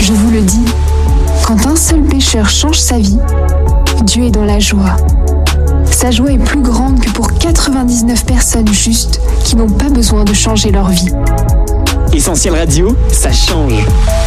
Je vous le dis, quand un seul pécheur change sa vie, Dieu est dans la joie. Sa joie est plus grande que pour 99 personnes justes qui n'ont pas besoin de changer leur vie. Essentiel Radio, ça change.